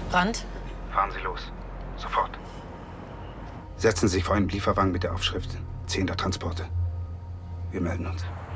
Brandt? Fahren Sie los. Sofort. Setzen Sie sich vor einen Lieferwagen mit der Aufschrift 10. Transporte. Wir melden uns.